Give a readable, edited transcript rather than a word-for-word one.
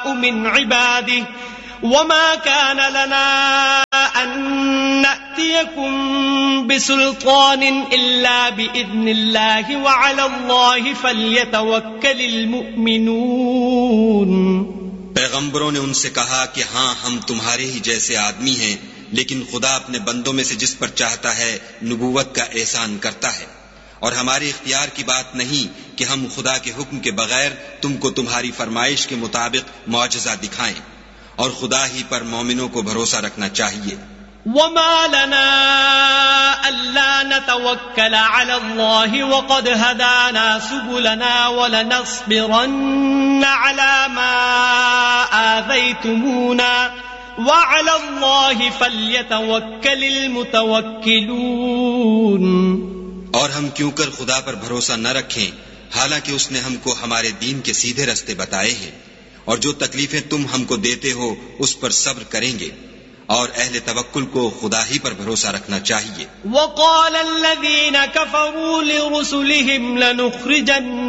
من عباده وما كان لنا أن نأتيكم بسلطان إلا بإذن الله وعلى الله فليتوكل المؤمنون. پیغمبروں نے ان سے کہا کہ ہاں ہم تمہارے ہی جیسے آدمی ہیں، لیکن خدا اپنے بندوں میں سے جس پر چاہتا ہے نبوت کا احسان کرتا ہے، اور ہمارے اختیار کی بات نہیں کہ ہم خدا کے حکم کے بغیر تم کو تمہاری فرمائش کے مطابق معجزہ دکھائیں، اور خدا ہی پر مومنوں کو بھروسہ رکھنا چاہیے. وما لنا ألا نتوكل على الله وقد هدانا سبلنا ولنصبرن على ما آذيتمونا وعلى الله فليتوكل المتوكلون. اور ہم کیوں کر خدا پر بھروسہ نہ رکھیں حالانکہ اس نے ہم کو ہمارے دین کے سیدھے رستے بتائے ہیں، اور جو تکلیفیں تم ہم کو دیتے ہو اس پر صبر کریں گے، اور اہل توکل کو خدا ہی پر بھروسہ رکھنا چاہیے. وقال الذين كفروا لرسلهم لنخرجن